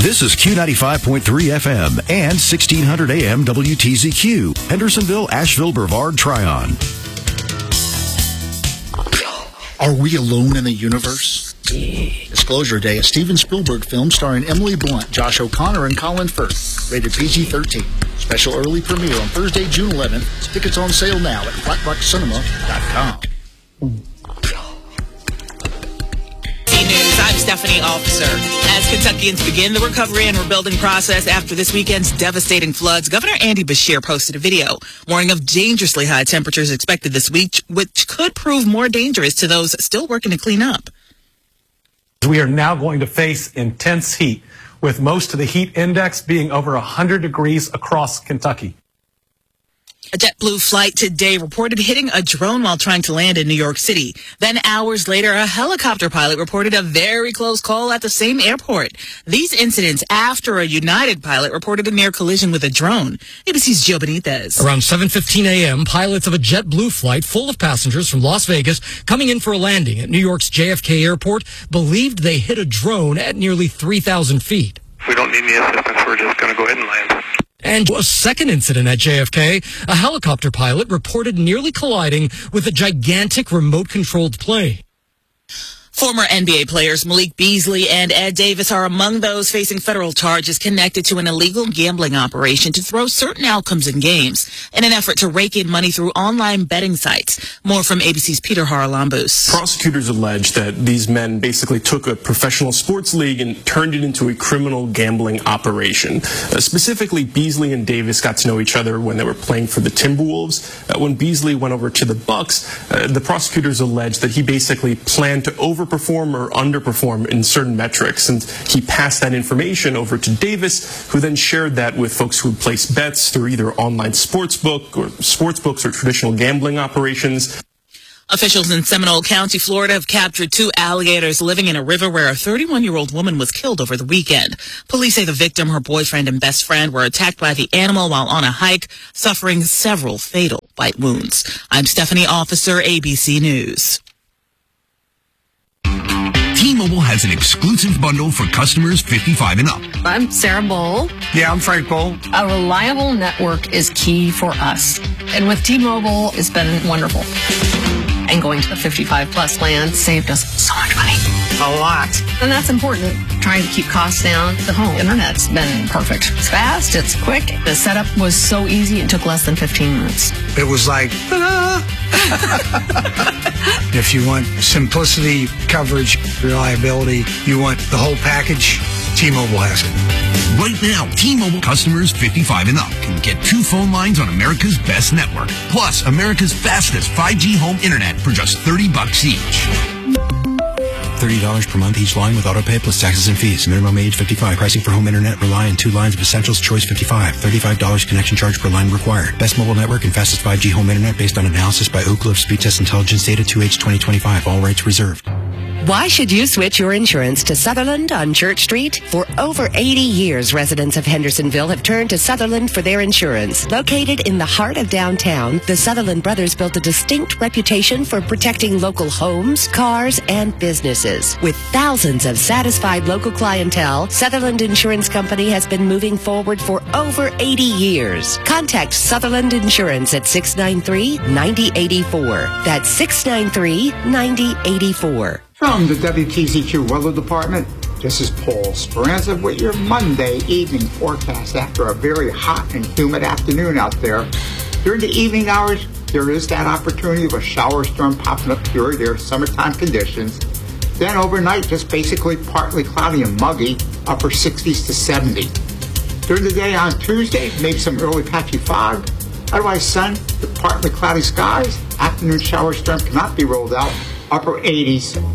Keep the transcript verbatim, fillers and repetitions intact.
This is Q ninety-five point three F M and sixteen hundred A M W T Z Q, Hendersonville, Asheville, Brevard, Tryon. Are we alone in the universe? Disclosure Day, a Steven Spielberg film starring Emily Blunt, Josh O'Connor, and Colin Firth. Rated P G thirteen. Special early premiere on Thursday, June eleventh. Tickets on sale now at flat rock cinema dot com. News. I'm Stephanie Officer. As Kentuckians begin the recovery and rebuilding process after this weekend's devastating floods, Governor Andy Beshear posted a video warning of dangerously high temperatures expected this week, which could prove more dangerous to those still working to clean up. We are now going to face intense heat, with most of the heat index being over one hundred degrees across Kentucky. A JetBlue flight today reported hitting a drone while trying to land in New York City. Then hours later, a helicopter pilot reported a very close call at the same airport. These incidents after a United pilot reported a near collision with a drone. A B C's Joe Benitez. Around seven fifteen A M, pilots of a JetBlue flight full of passengers from Las Vegas coming in for a landing at New York's J F K airport believed they hit a drone at nearly three thousand feet. If we don't need any assistance, we're just going to go ahead and land. And a second incident at J F K, a helicopter pilot reported nearly colliding with a gigantic remote-controlled plane. Former N B A players Malik Beasley and Ed Davis are among those facing federal charges connected to an illegal gambling operation to throw certain outcomes in games in an effort to rake in money through online betting sites. More from A B C's Peter Haralambous. Prosecutors allege that these men basically took a professional sports league and turned it into a criminal gambling operation. Uh, specifically, Beasley and Davis got to know each other when they were playing for the Timberwolves. Uh, when Beasley went over to the Bucks, uh, the prosecutors allege that he basically planned to over perform or underperform in certain metrics, and he passed that information over to Davis, who then shared that with folks who would place bets through either online sportsbook or sportsbooks or traditional gambling operations. Officials in Seminole County, Florida, have captured two alligators living in a river where a thirty-one-year-old woman was killed over the weekend. Police say the victim, her boyfriend, and best friend were attacked by the animal while on a hike, suffering several fatal bite wounds. I'm Stephanie Officer, A B C News. T-Mobile has an exclusive bundle for customers fifty-five and up. I'm Sarah Bowl. Yeah, I'm Frank Bowl. A reliable network is key for us. And with T-Mobile, it's been wonderful. And going to the fifty-five plus plan saved us so much money. A lot. And that's important. Trying to keep costs down. The home internet's been perfect. It's fast, it's quick. The setup was so easy, it took less than fifteen minutes. It was like, ta-da! If you want simplicity, coverage, reliability, you want the whole package, T-Mobile has it. Right now, T-Mobile customers fifty-five and up can get two phone lines on America's best network, plus America's fastest five G home internet for just thirty bucks each. thirty dollars per month each line with autopay plus taxes and fees. Minimum age fifty-five. Pricing for home internet rely on two lines of Essentials Choice fifty-five. thirty-five dollars connection charge per line required. Best mobile network and fastest five G home internet based on analysis by Oak Cliff Speed Test Intelligence Data two H twenty twenty-five. All rights reserved. Why should you switch your insurance to Sutherland on Church Street? For over eighty years, residents of Hendersonville have turned to Sutherland for their insurance. Located in the heart of downtown, the Sutherland brothers built a distinct reputation for protecting local homes, cars, and businesses. With thousands of satisfied local clientele, Sutherland Insurance Company has been moving forward for over eighty years. Contact Sutherland Insurance at six nine three, nine zero eight four. That's six nine three, nine zero eight four. From the W T Z Q Weather Department, this is Paul Speranza with your Monday evening forecast after a very hot and humid afternoon out there. During the evening hours, there is that opportunity of a shower storm popping up during their summertime conditions. Then overnight, just basically partly cloudy and muggy, upper sixties to seventy. During the day on Tuesday, maybe some early patchy fog. Otherwise, sun with partly cloudy skies. Afternoon shower storm cannot be rolled out, upper eighties.